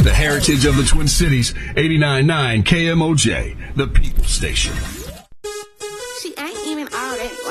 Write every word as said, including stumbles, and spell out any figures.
the heritage of the Twin Cities. eighty-nine point nine K M O J, the People Station. She ain't even all that.